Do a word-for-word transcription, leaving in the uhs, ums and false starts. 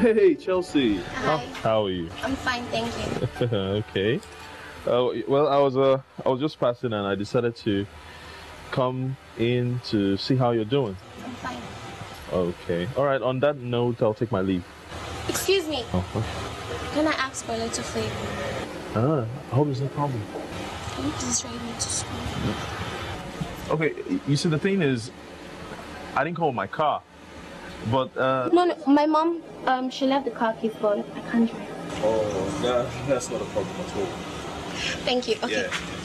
Hey, Chelsea. Hi. How are you? I'm fine, thank you. Okay. Uh, well, I was uh, I was just passing, and I decided to come in to see how you're doing. I'm fine. Okay. All right. On that note, I'll take my leave. Excuse me. Oh, okay. Can I ask for a little favor? Ah, I hope there's no problem. Can you please drive me to school? Okay. You see, the thing is, I didn't call my car, but uh. No, no. My mom, um, she left the car keys, but I can't drive. Oh, that, that's not a problem at all. Thank you. Okay. Yeah.